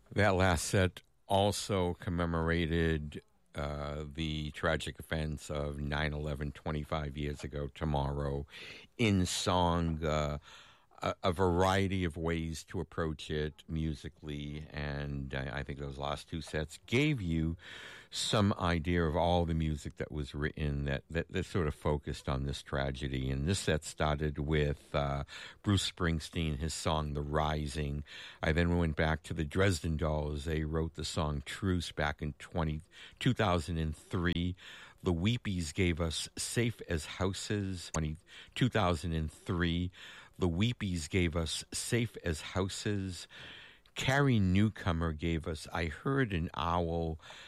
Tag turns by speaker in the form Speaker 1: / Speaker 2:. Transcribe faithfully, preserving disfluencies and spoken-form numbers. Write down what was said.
Speaker 1: That last set also commemorated uh, the tragic events of nine eleven twenty-five years ago tomorrow in song. Uh, a, a variety of ways to approach it musically, and I, I think those last two sets gave you some idea of all the music that was written that, that, that sort of focused on this tragedy. And this set started with uh, Bruce Springsteen, his song The Rising. I then went back to the Dresden Dolls. They wrote the song Truce back in twenty, two thousand three. The Weepies gave us Safe as Houses, two thousand three. The Weepies gave us Safe as Houses. Carrie Newcomer gave us I Heard an Owl